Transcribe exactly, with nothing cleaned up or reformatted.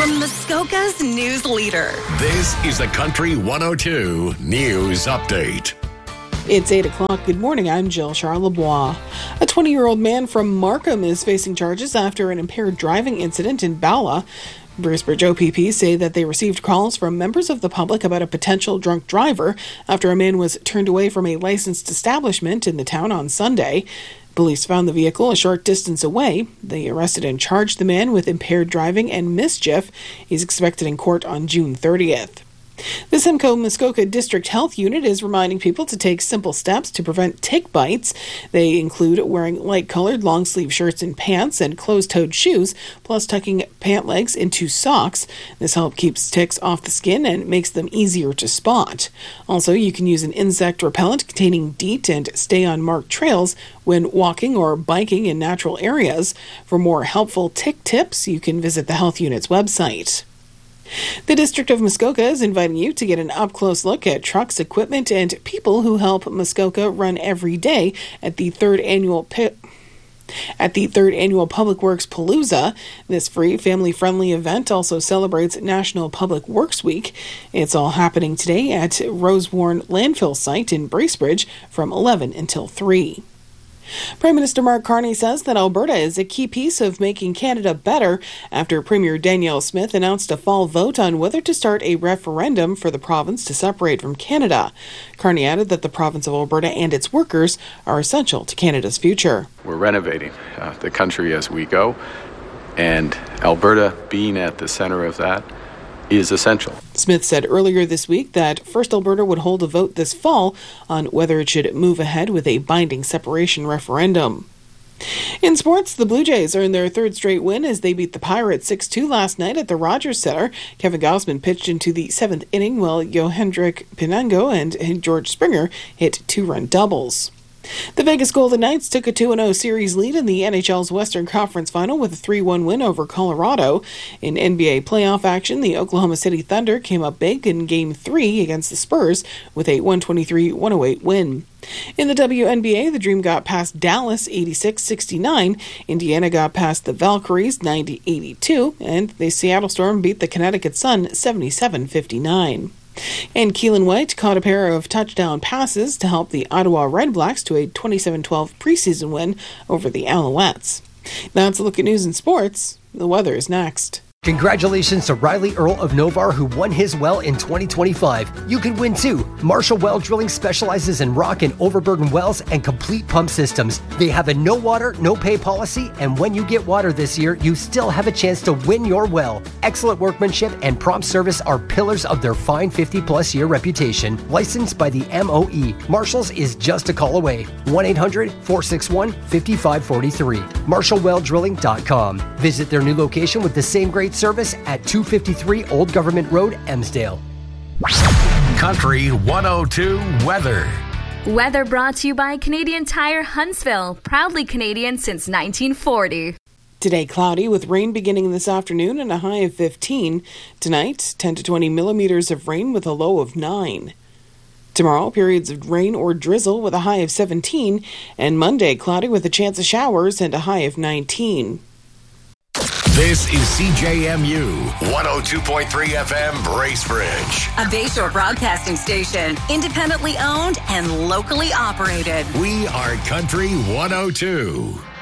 from Muskoka's news leader. This is the Country one oh two News Update. It's eight o'clock. Good morning. I'm Jill Charlebois. A twenty-year-old man from Markham is facing charges after an impaired driving incident in Bala. Bracebridge O P P say that they received calls from members of the public about a potential drunk driver after a man was turned away from a licensed establishment in the town on Sunday. Police found the vehicle a short distance away. They arrested and charged the man with impaired driving and mischief. He's expected in court on June thirtieth. The Simcoe Muskoka District Health Unit is reminding people to take simple steps to prevent tick bites. They include wearing light-colored long-sleeve shirts and pants and closed-toed shoes, plus tucking pant legs into socks. This helps keep ticks off the skin and makes them easier to spot. Also, you can use an insect repellent containing DEET and stay on marked trails when walking or biking in natural areas. For more helpful tick tips, you can visit the Health Unit's website. The District of Muskoka is inviting you to get an up-close look at trucks, equipment, and people who help Muskoka run every day at the third annual pit. At the third annual Public Works Palooza. This free, family-friendly event also celebrates National Public Works Week. It's all happening today at Rosewarne Landfill Site in Bracebridge from eleven until three. Prime Minister Mark Carney says that Alberta is a key piece of making Canada better after Premier Danielle Smith announced a fall vote on whether to start a referendum for the province to separate from Canada. Carney added that the province of Alberta and its workers are essential to Canada's future. We're renovating uh, the country as we go, and Alberta being at the center of that is essential. Smith said earlier this week that First Alberta would hold a vote this fall on whether it should move ahead with a binding separation referendum. In sports, the Blue Jays earned their third straight win as they beat the Pirates six two last night at the Rogers Centre. Kevin Gausman pitched into the seventh inning while Johendrik Pinango and George Springer hit two-run doubles. The Vegas Golden Knights took a two and oh series lead in the N H L's Western Conference Final with a three one win over Colorado. In N B A playoff action, the Oklahoma City Thunder came up big in Game three against the Spurs with a one twenty-three to one oh eight win. In the W N B A, the Dream got past Dallas eighty-six sixty-nine, Indiana got past the Valkyries ninety eighty-two, and the Seattle Storm beat the Connecticut Sun seventy-seven fifty-nine. And Keelan White caught a pair of touchdown passes to help the Ottawa Redblacks to a twenty-seven twelve preseason win over the Alouettes. That's a look at news and sports. The weather is next. Congratulations to Riley Earl of Novar, who won his well in twenty twenty-five. You could win too. Marshall Well Drilling specializes in rock and overburden wells and complete pump systems. They have a no water, no pay policy, and when you get water this year, you still have a chance to win your well. Excellent workmanship and prompt service are pillars of their fine fifty plus year reputation. Licensed by the M O E, Marshall's is just a call away. one eight hundred, four six one, five five four three. marshall well drilling dot com. Visit their new location with the same great service at two fifty-three Old Government Road, Emsdale. Country one oh two weather. Weather brought to you by Canadian Tire Huntsville, proudly Canadian since nineteen forty. Today, cloudy with rain beginning this afternoon and a high of fifteen. Tonight, ten to twenty millimeters of rain with a low of nine. Tomorrow, periods of rain or drizzle with a high of seventeen. And Monday, cloudy with a chance of showers and a high of nineteen. This is C J M U one oh two point three F M Bracebridge. A Bayshore broadcasting station, independently owned and locally operated. We are Country one oh two.